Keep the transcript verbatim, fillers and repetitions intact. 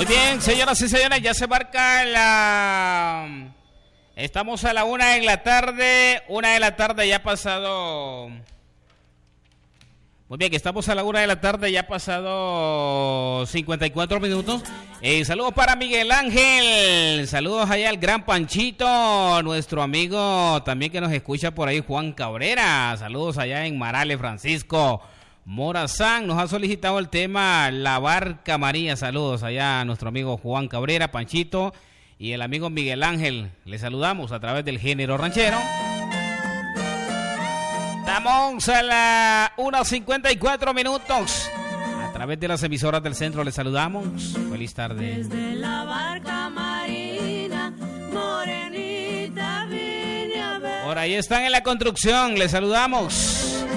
Muy bien, señoras y señores, ya se marca la... Estamos a la una de la tarde, una de la tarde ya ha pasado... Muy bien, que estamos a la una de la tarde, ya ha pasado cincuenta y cuatro minutos. Eh, saludos para Miguel Ángel, saludos allá al gran Panchito, nuestro amigo también que nos escucha por ahí, Juan Cabrera. Saludos allá en Marale, Francisco Morazán, nos ha solicitado el tema La Barca María. Saludos allá a nuestro amigo Juan Cabrera, Panchito y el amigo Miguel Ángel. Le saludamos a través del género ranchero. Estamos a la una cincuenta y cuatro minutos. A través de las emisoras del centro les saludamos. Feliz tarde. Desde la barca marina, morenita vine a ver. Por ahí están en la construcción, les saludamos.